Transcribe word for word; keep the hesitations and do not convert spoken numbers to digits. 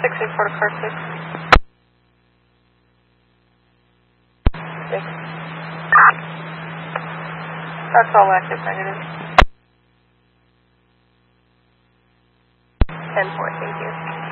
six eight four to car six. Six. That's all active negative. ten four, thank you.